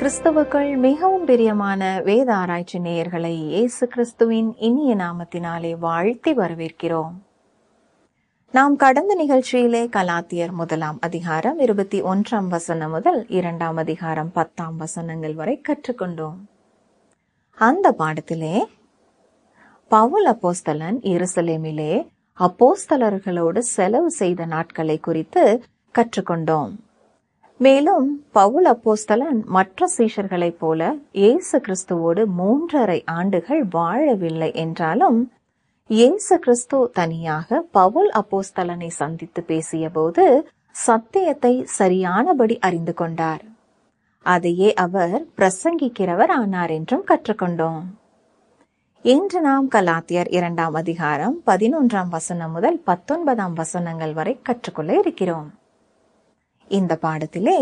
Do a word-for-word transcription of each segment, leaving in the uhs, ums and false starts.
கிறிஸ்துவுக்குள் மிகவும் பிரியமான வேத ஆராய்ச்சி நேயர்களை இயேசு கிறிஸ்துவின் இனிய நாமத்தினாலே வாழ்த்தி வரவேற்கிறோம். நாம் கடந்த நிகழ்ச்சியிலே கலாத்தியர் முதலாம் அதிகாரம் இருபத்தி ஒன்றாம் வசனம் முதல் இரண்டாம் அதிகாரம் பத்தாம் வசனங்கள் வரை கற்றுக்கொண்டோம். அந்த பாடத்திலே பவுல் அப்போஸ்தலன் எருசலேமிலே அப்போஸ்தலர்களோடு செலவு செய்த நாட்களை குறித்து கற்றுக்கொண்டோம். மேலும் பவுல் அப்போஸ்தலன் மற்ற சீஷர்களைப் போல இயேசு கிறிஸ்துவோடு மூன்றரை ஆண்டுகள் வாழவில்லை என்றாலும், இயேசு கிறிஸ்து தனியாக பவுல் அப்போஸ்தலனை சந்தித்து பேசிய போது சத்தியத்தை சரியானபடி அறிந்து கொண்டார். அதையே அவர் பிரசங்கிக்கிறவர் ஆனார் என்றும் கற்றுக்கொண்டோம். இன்று நாம் கலாத்தியர் இரண்டாம் அதிகாரம் பதினொன்றாம் வசனம் முதல் பத்தொன்பதாம் வசனங்கள் வரை கற்றுக்கொள்ள இருக்கிறோம். இந்த பாடத்திலே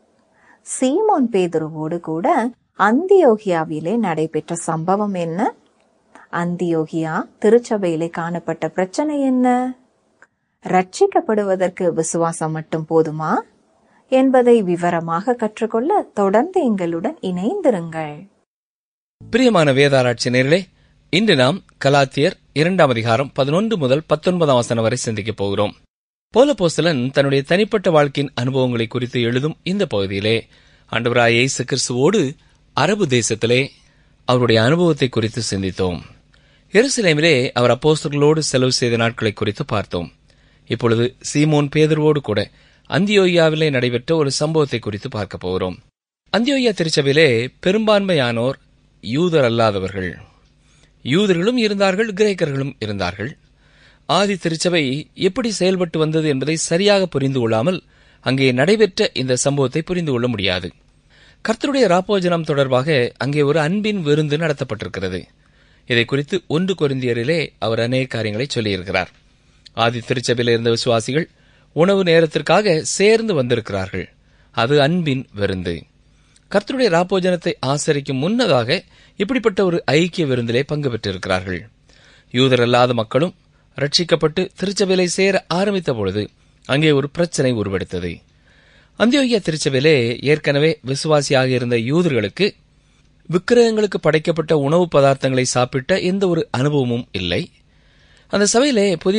சீமோன் பேதுருவோடு கூட அந்தியோகியாவிலே நடைபெற்ற சம்பவம் என்ன, அந்தியோகியா திருச்சபையிலே காணப்பட்ட பிரச்சனை என்ன, ரட்சிக்கப்படுவதற்கு விசுவாசம் மட்டும் போதுமா என்பதை விவரமாக கற்றுக்கொள்ள தொடர்ந்து எங்களுடன் இணைந்திருங்கள். பிரியமான வேதாராய்ச்சி நேயர்களே, இன்று நாம் கலாத்தியர் இரண்டாம் அதிகாரம் பதினொன்று முதல் பத்தொன்பதாம் வசனம் வரை சிந்திக்கப் போகிறோம். பவுல் அப்போஸ்தலன் தன்னுடைய தனிப்பட்ட வாழ்க்கையின் அனுபவங்களை குறித்து எழுதும் இந்த பகுதியிலே ஆண்டவராய் இயேசு கிறிஸ்துவோடு அரபு தேசத்திலே அவருடைய அனுபவத்தை குறித்து சிந்தித்தோம். எருசலேமிலே அவர் அப்போஸ்தலர்களோடு செலவு செய்த நாட்களை குறித்து பார்த்தோம். இப்பொழுது சீமோன் பேதுருவோடு கூட அந்தியோகியாவிலே நடைபெற்ற ஒரு சம்பவத்தை குறித்து பார்க்க போகிறோம். அந்தியோகியா திருச்சபையிலே பெரும்பான்மையானோர் யூதர் அல்லாதவர்கள். யூதர்களும் இருந்தார்கள், கிரேக்கர்களும் இருந்தார்கள். ஆதி திருச்சபை எப்படி செயல்பட்டு வந்தது என்பதை சரியாக புரிந்து கொள்ளாமல் அங்கே நடைபெற்ற இந்த சம்பவத்தை புரிந்து கொள்ள முடியாது. கர்த்தருடைய ராப்போஜனம் தொடர்பாக அங்கே ஒரு அன்பின் விருந்து நடத்தப்பட்டிருக்கிறது. இதை குறித்து ஒன்று கொரிந்தியரிலே அவர் அநேக காரியங்களை சொல்லியிருக்கிறார். ஆதி திருச்சபையில் இருந்த விசுவாசிகள் உணவு நேரத்திற்காக சேர்ந்து வந்திருக்கிறார்கள். அது அன்பின் விருந்து. கர்த்தருடைய ராப்போஜனத்தை ஆசரிக்கும் முன்னதாக இப்படிப்பட்ட ஒரு ஐக்கிய விருந்திலே பங்கு பெற்றிருக்கிறார்கள். யூதர் அல்லாத மக்களும் ரட்சிக்கப்பட்டு திருச்சபையிலே சேர ஆரம்பித்த பொழுது அங்கே ஒரு பிரச்சனை உருவெடுத்தது. அந்தியோகியா திருச்சபையிலே ஏற்கனவே விசுவாசியாக இருந்த யூதர்களுக்கு விக்கிரகங்களுக்கு படைக்கப்பட்ட உணவு பதார்த்தங்களை சாப்பிட்ட எந்த ஒரு அனுபவமும் இல்லை. அந்த சபையிலே புதிய